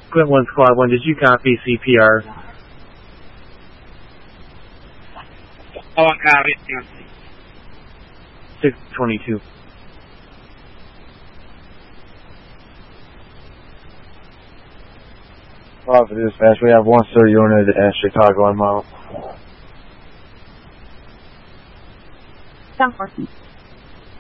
Quint 1 Squad 1, did you copy CPR? Oh, I copy. 622. For dispatch, we have 1 sir unit at Chicago on Mile. 10-4.